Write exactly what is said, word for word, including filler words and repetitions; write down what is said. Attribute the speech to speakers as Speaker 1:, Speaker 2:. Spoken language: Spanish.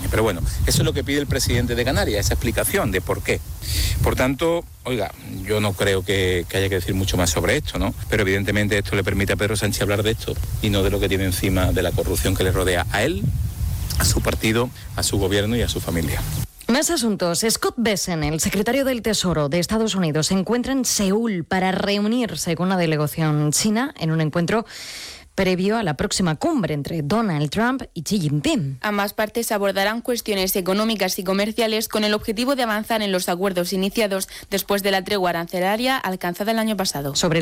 Speaker 1: Pero bueno, eso es lo que pide el presidente de Canarias, esa explicación de por qué. Por tanto, oiga, yo no creo que, que haya que decir mucho más sobre esto, ¿no? Pero evidentemente esto le permite a Pedro Sánchez hablar de esto y no de lo que tiene encima, de la corrupción que le rodea a él, a su partido, a su gobierno y a su familia.
Speaker 2: Más asuntos. Scott Bessent, el secretario del Tesoro de Estados Unidos, se encuentra en Seúl para reunirse con la delegación china en un encuentro previo a la próxima cumbre entre Donald Trump y Xi Jinping.
Speaker 3: Ambas partes abordarán cuestiones económicas y comerciales con el objetivo de avanzar en los acuerdos iniciados después de la tregua arancelaria alcanzada el año pasado.
Speaker 2: Sobre